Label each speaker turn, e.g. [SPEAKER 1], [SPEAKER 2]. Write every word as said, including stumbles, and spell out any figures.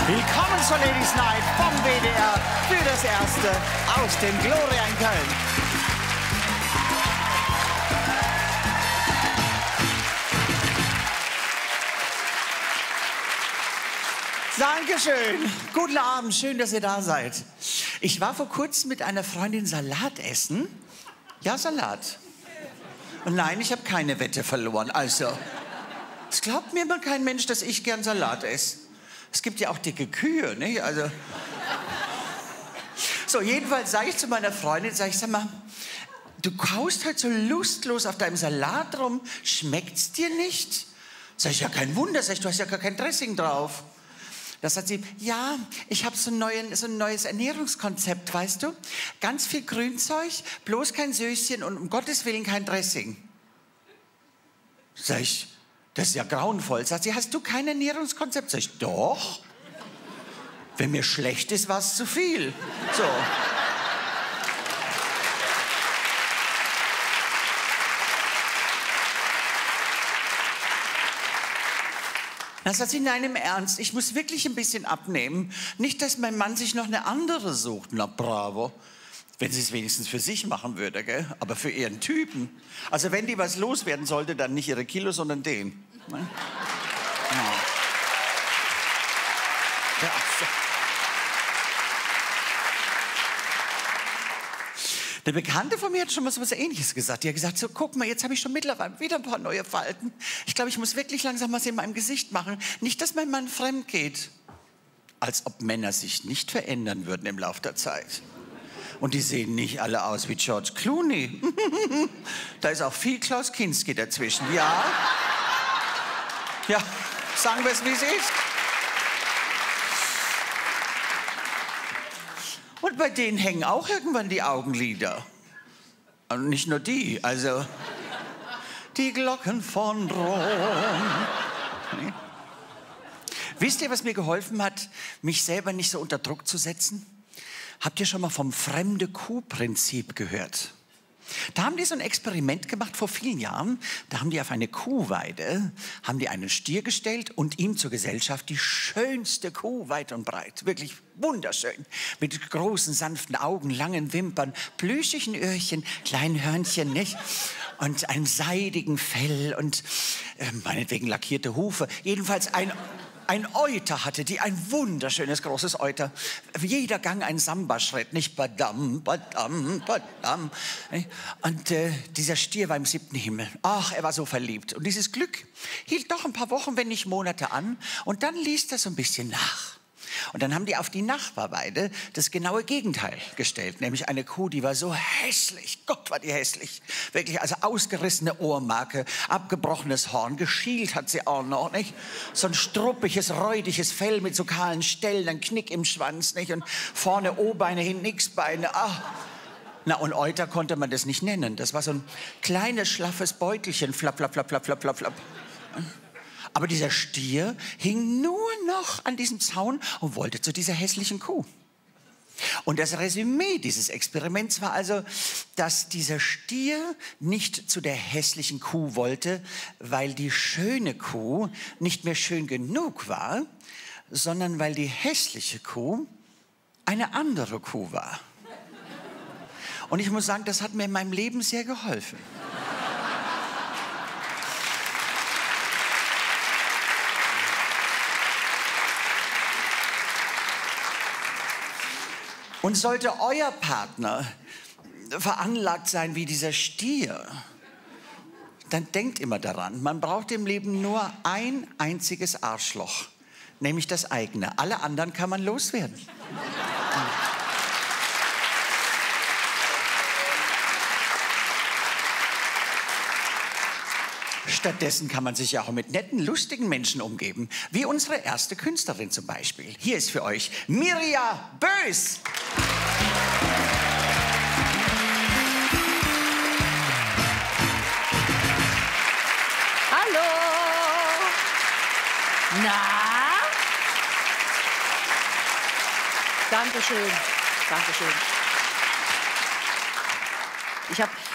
[SPEAKER 1] Willkommen zur Ladies Night vom W D R für das Erste aus dem Gloria in Köln. Dankeschön. Guten Abend, schön, dass ihr da seid. Ich war vor kurzem mit einer Freundin Salat essen. Ja, Salat. Und nein, ich habe keine Wette verloren. Also, es glaubt mir immer kein Mensch, dass ich gern Salat esse. Es gibt ja auch dicke Kühe, nicht? Also. So, jedenfalls sage ich zu meiner Freundin, sage ich, sag mal, du kaust halt so lustlos auf deinem Salat rum, schmeckt's dir nicht? Sag ich, ja, kein Wunder, sag ich, du hast ja gar kein Dressing drauf. Da sagt sie, ja, ich habe so, so ein neues Ernährungskonzept, weißt du? Ganz viel Grünzeug, bloß kein Söschen und um Gottes Willen kein Dressing. Sag ich, das ist ja grauenvoll. Sagt sie, hast du kein Ernährungskonzept? Sag ich, doch. Wenn mir schlecht ist, war es zu viel. So. Dann sagt sie, nein, im Ernst, ich muss wirklich ein bisschen abnehmen. Nicht, dass mein Mann sich noch eine andere sucht. Na, bravo. Wenn sie es wenigstens für sich machen würde, gell? Aber für ihren Typen. Also wenn die was loswerden sollte, dann nicht ihre Kilo, sondern den. Ne? Ja. Ja, so. Der Bekannte von mir hat schon mal so was Ähnliches gesagt. Die hat gesagt, so guck mal, jetzt habe ich schon mittlerweile wieder ein paar neue Falten. Ich glaube, ich muss wirklich langsam was in meinem Gesicht machen. Nicht, dass mein Mann fremd geht. Als ob Männer sich nicht verändern würden im Laufe der Zeit. Und die sehen nicht alle aus wie George Clooney. Da ist auch viel Klaus Kinski dazwischen. Ja, ja, sagen wir es, wie es ist. Und bei denen hängen auch irgendwann die Augenlider. Und nicht nur die, also die Glocken von Rom. Nee. Wisst ihr, was mir geholfen hat, mich selber nicht so unter Druck zu setzen? Habt ihr schon mal vom Fremde-Kuh-Prinzip gehört? Da haben die so ein Experiment gemacht vor vielen Jahren. Da haben die auf eine Kuhweide, haben die einen Stier gestellt und ihm zur Gesellschaft die schönste Kuh weit und breit. Wirklich wunderschön. Mit großen, sanften Augen, langen Wimpern, plüschigen Öhrchen, kleinen Hörnchen, nicht? Und einem seidigen Fell und äh, meinetwegen lackierte Hufe. Jedenfalls ein... Ein Euter hatte die, ein wunderschönes großes Euter. Jeder Gang ein Samba-Schritt, nicht badam, badam, badam. Und äh, dieser Stier war im siebten Himmel. Ach, er war so verliebt. Und dieses Glück hielt doch ein paar Wochen, wenn nicht Monate an. Und dann ließ das so ein bisschen nach. Und dann haben die auf die Nachbarweide das genaue Gegenteil gestellt. Nämlich eine Kuh, die war so hässlich. Gott, war die hässlich. Wirklich, also ausgerissene Ohrmarke, abgebrochenes Horn, geschielt hat sie auch noch, nicht? So ein struppiges, räudiges Fell mit so kahlen Stellen, ein Knick im Schwanz, nicht? Und vorne O-Beine, hinten X-Beine. Ach. Na, und Euter konnte man das nicht nennen. Das war so ein kleines, schlaffes Beutelchen. Flapp, flapp, flapp, flapp, flapp, flapp, flapp. Aber dieser Stier hing nur noch an diesem Zaun und wollte zu dieser hässlichen Kuh. Und das Resümee dieses Experiments war also, dass dieser Stier nicht zu der hässlichen Kuh wollte, weil die schöne Kuh nicht mehr schön genug war, sondern weil die hässliche Kuh eine andere Kuh war. Und ich muss sagen, das hat mir in meinem Leben sehr geholfen. Und sollte euer Partner veranlagt sein wie dieser Stier, dann denkt immer daran, man braucht im Leben nur ein einziges Arschloch, nämlich das eigene. Alle anderen kann man loswerden. Stattdessen kann man sich ja auch mit netten, lustigen Menschen umgeben, wie unsere erste Künstlerin zum Beispiel. Hier ist für euch Mirja Bös.
[SPEAKER 2] Hallo. Na? Dankeschön. Dankeschön. Ich habe